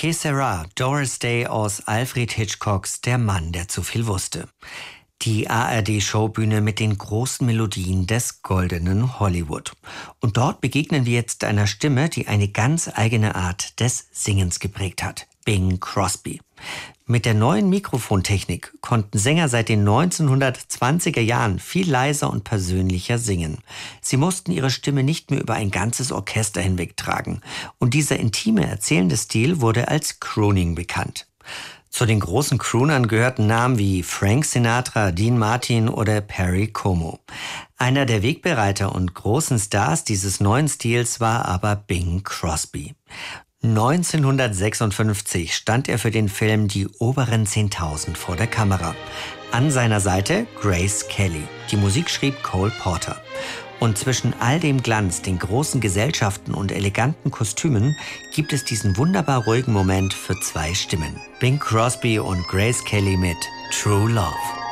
Que sera, Doris Day aus Alfred Hitchcocks Der Mann, der zu viel wusste. Die ARD-Showbühne mit den großen Melodien des goldenen Hollywood. Und dort begegnen wir jetzt einer Stimme, die eine ganz eigene Art des Singens geprägt hat. Bing Crosby. Mit der neuen Mikrofontechnik konnten Sänger seit den 1920er Jahren viel leiser und persönlicher singen. Sie mussten ihre Stimme nicht mehr über ein ganzes Orchester hinwegtragen. Und dieser intime, erzählende Stil wurde als Crooning bekannt. Zu den großen Croonern gehörten Namen wie Frank Sinatra, Dean Martin oder Perry Como. Einer der Wegbereiter und großen Stars dieses neuen Stils war aber Bing Crosby. 1956 stand er für den Film Die oberen 10.000 vor der Kamera. An seiner Seite Grace Kelly. Die Musik schrieb Cole Porter. Und zwischen all dem Glanz, den großen Gesellschaften und eleganten Kostümen gibt es diesen wunderbar ruhigen Moment für zwei Stimmen. Bing Crosby und Grace Kelly mit True Love.